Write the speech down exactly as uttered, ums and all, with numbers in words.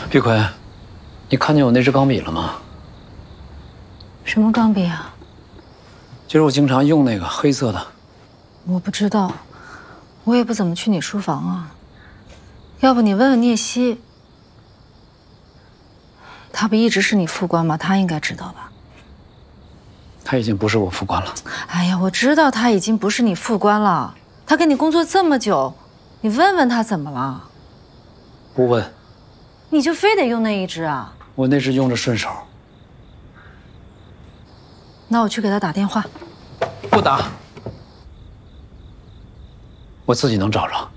玉奎，你看见我那支钢笔了吗？ 什么钢笔啊？ 就是我经常用那个黑色的。 我不知道，我也不怎么去你书房啊。要不你问问聂西，他不一直是你副官吗？他应该知道吧？ 他已经不是我副官了。 哎呀，我知道他已经不是你副官了。他跟你工作这么久，你问问他怎么了？ 不问。 你就非得用那一支啊？ 我那支用着顺手。 那我去给他打电话。 不打，我自己能找着。